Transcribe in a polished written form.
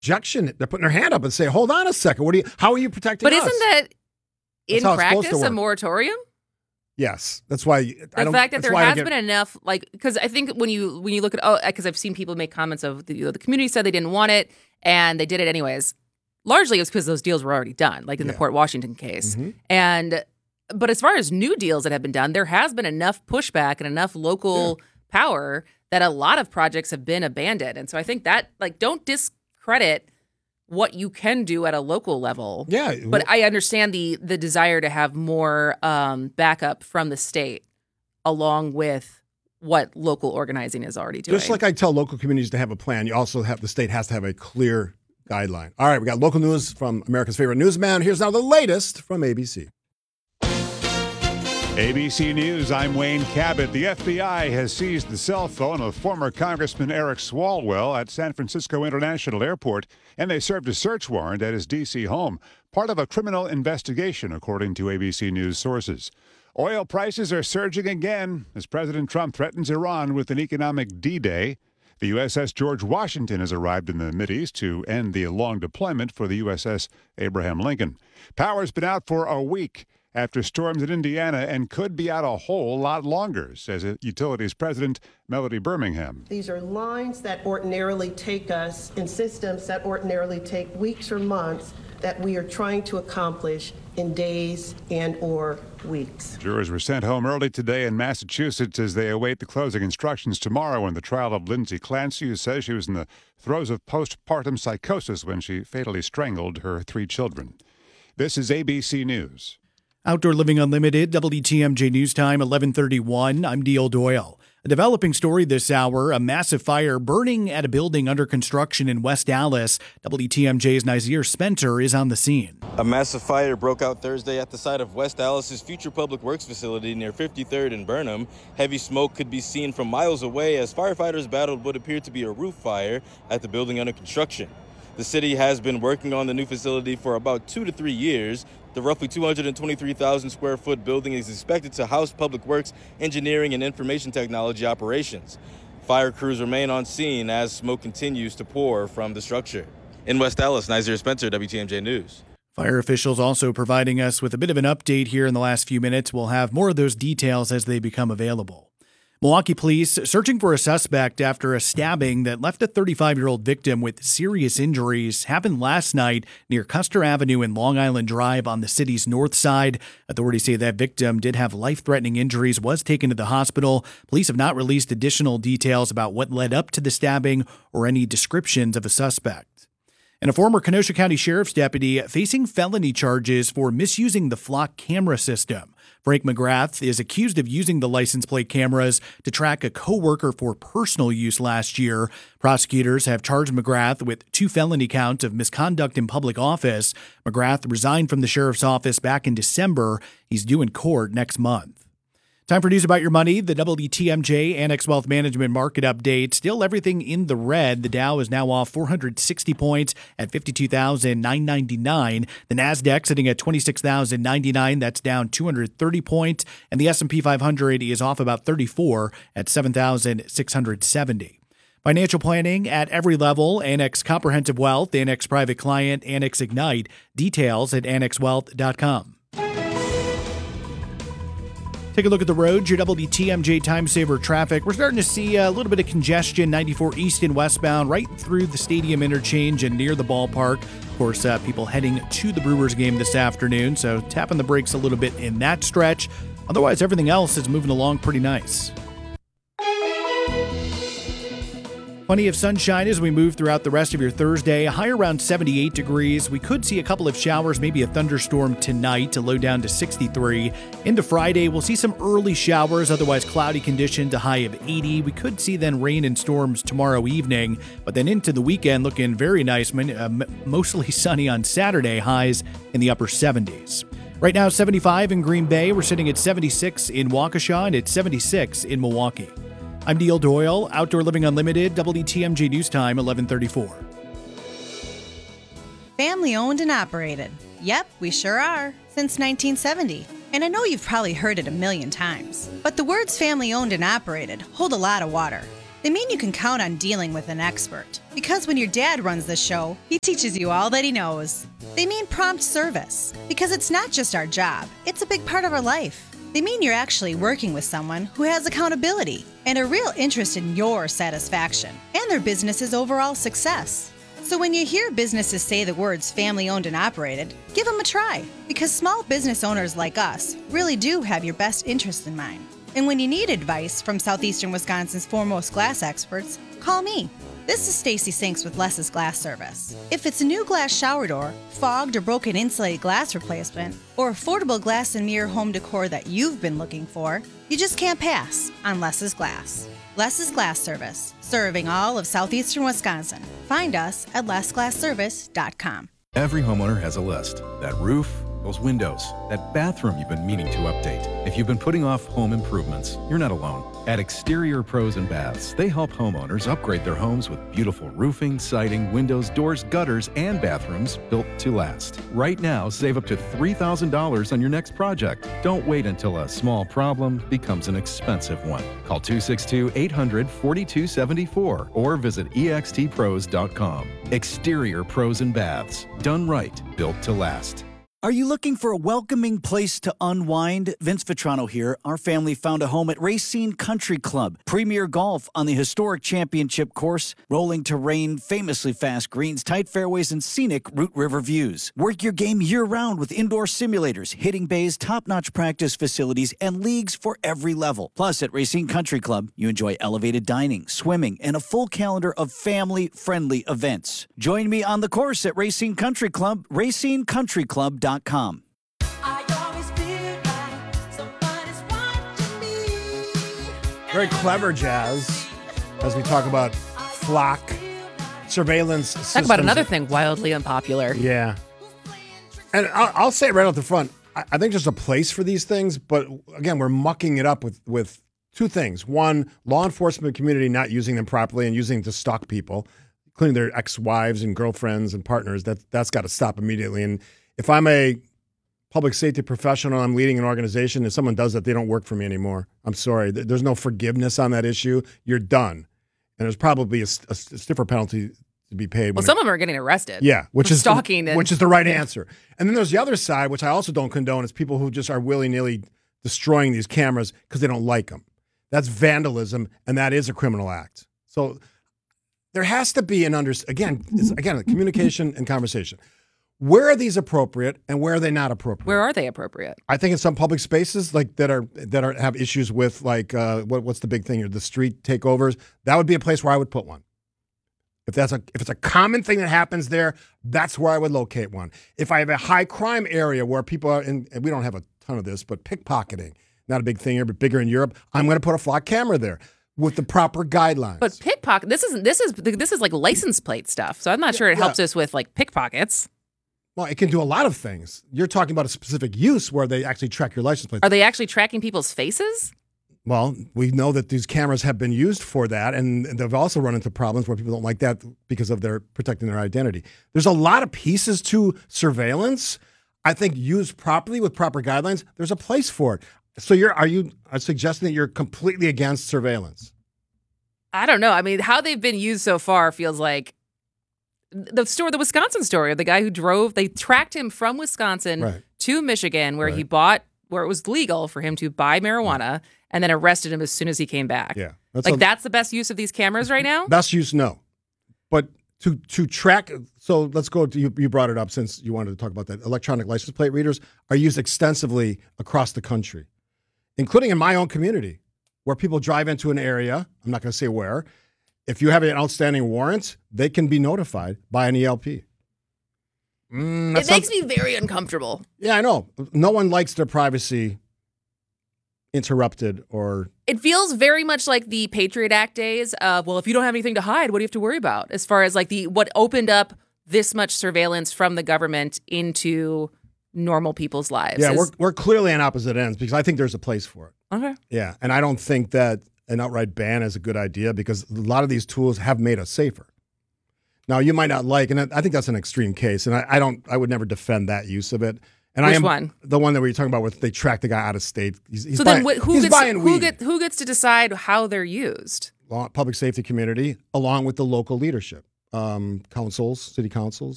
objection. They're putting their hand up and say, hold on a second. How are you protecting us? But isn't that in That's practice a moratorium? Yes. That's why. The fact that there has been enough, because I think when you look at, because I've seen people make comments of, the community said they didn't want it and they did it anyways. Largely it was because those deals were already done, like in the Port Washington case. Mm-hmm. But as far as new deals that have been done, there has been enough pushback and enough local power that a lot of projects have been abandoned. And so I think that, don't discredit what you can do at a local level. Yeah. But I understand the desire to have more backup from the state along with what local organizing is already doing. Just like I tell local communities to have a plan, you also have the state has to have a clear guideline. All right, we got local news from America's favorite newsman. Here's now the latest from ABC. ABC News, I'm Wayne Cabot. The FBI has seized the cell phone of former Congressman Eric Swalwell at San Francisco International Airport, and they served a search warrant at his D.C. home, part of a criminal investigation, according to ABC News sources. Oil prices are surging again as President Trump threatens Iran with an economic D-Day. The USS George Washington has arrived in the Mideast to end the long deployment for the USS Abraham Lincoln. Power's been out for a week after storms in Indiana and could be out a whole lot longer, says Utilities President Melody Birmingham. These are lines that ordinarily take us in systems that ordinarily take weeks or months that we are trying to accomplish in days and or weeks. Jurors were sent home early today in Massachusetts as they await the closing instructions tomorrow in the trial of Lindsay Clancy, who says she was in the throes of postpartum psychosis when she fatally strangled her 3 children. This is ABC News. Outdoor Living Unlimited, WTMJ News Time, 11:31. I'm Neil Doyle. A developing story this hour, a massive fire burning at a building under construction in West Allis. WTMJ's Nazir Spencer is on the scene. A massive fire broke out Thursday at the site of West Allis's future public works facility near 53rd and Burnham. Heavy smoke could be seen from miles away as firefighters battled what appeared to be a roof fire at the building under construction. The city has been working on the new facility for about 2 to 3 years. The roughly 223,000 square foot building is expected to house public works, engineering, and information technology operations. Fire crews remain on scene as smoke continues to pour from the structure. In West Allis, Nazir Spencer, WTMJ News. Fire officials also providing us with a bit of an update here in the last few minutes. We'll have more of those details as they become available. Milwaukee police searching for a suspect after a stabbing that left a 35-year-old victim with serious injuries happened last night near Custer Avenue and Long Island Drive on the city's north side. Authorities say that victim did have life-threatening injuries, was taken to the hospital. Police have not released additional details about what led up to the stabbing or any descriptions of a suspect. And a former Kenosha County Sheriff's deputy facing felony charges for misusing the flock camera system. Frank McGrath is accused of using the license plate cameras to track a coworker for personal use last year. Prosecutors have charged McGrath with 2 felony counts of misconduct in public office. McGrath resigned from the sheriff's office back in December. He's due in court next month. Time for news about your money. The WTMJ Annex Wealth Management Market Update. Still everything in the red. The Dow is now off 460 points at 52,999. The NASDAQ sitting at 26,099. That's down 230 points. And the S&P 500 is off about 34 at 7,670. Financial planning at every level. Annex Comprehensive Wealth, Annex Private Client, Annex Ignite. Details at annexwealth.com. Take a look at the roads, your WTMJ Time Saver traffic. We're starting to see a little bit of congestion, 94 east and westbound, right through the stadium interchange and near the ballpark. Of course, people heading to the Brewers game this afternoon, so tapping the brakes a little bit in that stretch. Otherwise, everything else is moving along pretty nice. Plenty of sunshine as we move throughout the rest of your Thursday. A high around 78 degrees. We could see a couple of showers, maybe a thunderstorm tonight, to low down to 63. Into Friday, we'll see some early showers, otherwise cloudy conditions, a high of 80. We could see then rain and storms tomorrow evening, but then into the weekend looking very nice, mostly sunny on Saturday, highs in the upper 70s. Right now, 75 in Green Bay. We're sitting at 76 in Waukesha, and it's 76 in Milwaukee. I'm Neil Doyle, Outdoor Living Unlimited, WTMJ News Time, 11:34. Family owned and operated. Yep, we sure are. Since 1970. And I know you've probably heard it a million times. But the words family owned and operated hold a lot of water. They mean you can count on dealing with an expert. Because when your dad runs the show, he teaches you all that he knows. They mean prompt service. Because it's not just our job, it's a big part of our life. They mean you're actually working with someone who has accountability and a real interest in your satisfaction and their business's overall success. So when you hear businesses say the words family-owned and operated, give them a try. Because small business owners like us really do have your best interest in mind. And when you need advice from Southeastern Wisconsin's foremost glass experts, call me. This is Stacy Sinks with Less's Glass Service. If it's a new glass shower door, fogged or broken insulated glass replacement, or affordable glass and mirror home decor that you've been looking for, you just can't pass on Less's Glass. Less's Glass Service, serving all of Southeastern Wisconsin. Find us at lessglassservice.com. Every homeowner has a list. That roof, those windows, that bathroom you've been meaning to update. If you've been putting off home improvements, you're not alone. At Exterior Pros and Baths, they help homeowners upgrade their homes with beautiful roofing, siding, windows, doors, gutters, and bathrooms built to last. Right now, save up to $3,000 on your next project. Don't wait until a small problem becomes an expensive one. Call 262-800-4274 or visit extpros.com. Exterior Pros and Baths. Done right, built to last. Are you looking for a welcoming place to unwind? Vince Vitrano here. Our family found a home at Racine Country Club. Premier golf on the historic championship course, rolling terrain, famously fast greens, tight fairways, and scenic Root River views. Work your game year-round with indoor simulators, hitting bays, top-notch practice facilities, and leagues for every level. Plus, at Racine Country Club, you enjoy elevated dining, swimming, and a full calendar of family-friendly events. Join me on the course at Racine Country Club, racinecountryclub.com. Very clever, Jazz, as we talk about flock surveillance systems. Talk about another thing wildly unpopular. Yeah. And I'll say it right out the front. I think there's a place for these things, but again, we're mucking it up with two things. One, law enforcement community not using them properly and using them to stalk people, including their ex-wives and girlfriends and partners. That's got to stop immediately. And if I'm a public safety professional, I'm leading an organization, and someone does that, they don't work for me anymore. I'm sorry. There's no forgiveness on that issue. You're done. And there's probably a stiffer penalty to be paid. Well, some of them are getting arrested. Yeah, which is stalking. Which is the right answer. And then there's the other side, which I also don't condone, is people who just are willy-nilly destroying these cameras because they don't like them. That's vandalism, and that is a criminal act. So there has to be again, communication and conversation. Where are these appropriate and where are they not appropriate? Where are they appropriate? I think in some public spaces like that have issues with what's the big thing here? The street takeovers. That would be a place where I would put one. If it's a common thing that happens there, that's where I would locate one. If I have a high crime area where people are in, and we don't have a ton of this, but pickpocketing, not a big thing here, but bigger in Europe, I'm going to put a flock camera there with the proper guidelines. But pickpocket, this is like license plate stuff. So I'm not sure it helps us with like pickpockets. Well, it can do a lot of things. You're talking about a specific use where they actually track your license plate. Are they actually tracking people's faces? Well, we know that these cameras have been used for that, and they've also run into problems where people don't like that because of their protecting their identity. There's a lot of pieces to surveillance. I think used properly with proper guidelines, there's a place for it. So are you suggesting that you're completely against surveillance? I don't know. I mean, how they've been used so far feels like the Wisconsin story of the guy who they tracked him from Wisconsin to Michigan where where it was legal for him to buy marijuana and then arrested him as soon as he came back. Yeah. That's the best use of these cameras right now? Best use, no. But to track, so let's go to, you brought it up since you wanted to talk about that. Electronic license plate readers are used extensively across the country, including in my own community where people drive into an area, I'm not going to say where. If you have an outstanding warrant, they can be notified by an ELP. It makes me very uncomfortable. Yeah, I know. No one likes their privacy interrupted or... It feels very much like the Patriot Act days of, well, if you don't have anything to hide, what do you have to worry about? As far as like what opened up this much surveillance from the government into normal people's lives. Yeah, we're clearly on opposite ends because I think there's a place for it. Okay. Yeah, and I don't think that an outright ban is a good idea because a lot of these tools have made us safer. Now, you might not like, and I think that's an extreme case, and I would never defend that use of it. And Which one? The one that we were talking about where they track the guy out of state. Who gets to decide how they're used? public safety community, along with the local leadership, councils, city councils,